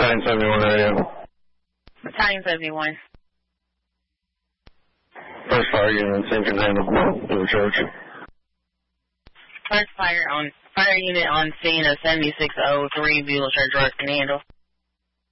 Battalion 71 radio. Battalion 71. First fire unit, same can handle in the church. First fire unit on scene of 7603 Beulah Church Road can handle.